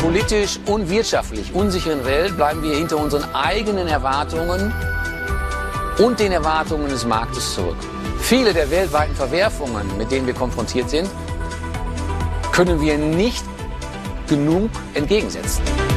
politisch und wirtschaftlich unsicheren Welt bleiben wir hinter unseren eigenen Erwartungen und den Erwartungen des Marktes zurück. Viele der weltweiten Verwerfungen, mit denen wir konfrontiert sind, können wir nicht genug entgegensetzen.